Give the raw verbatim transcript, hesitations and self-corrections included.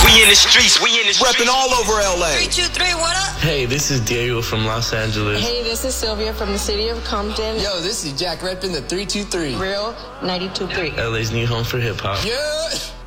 We in the streets, we in the streets. Repping all over L A. three two three, what up? Hey, this is Diego from Los Angeles. Hey, this is Sylvia from the city of Compton. Yo, this is Jack repping the three two three. Real ninety-two point three. L A's new home for hip hop. Yeah.